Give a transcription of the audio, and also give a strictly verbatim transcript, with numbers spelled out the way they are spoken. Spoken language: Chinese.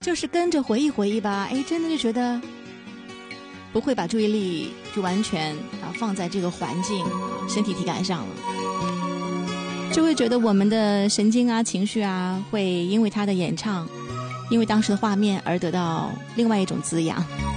就是跟着回忆回忆吧，哎，真的就觉得不会把注意力就完全啊放在这个环境、身体体感上了，就会觉得我们的神经啊、情绪啊，会因为他的演唱，因为当时的画面而得到另外一种滋养。